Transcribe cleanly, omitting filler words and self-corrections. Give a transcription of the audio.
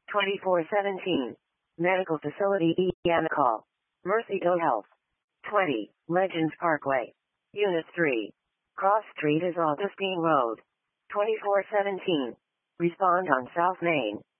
2417. Medical Facility Yanacall. Mercy Go Health. 20. Legends Parkway. Unit 3. Cross Street is Augustine Road. 2417. Respond on South Main.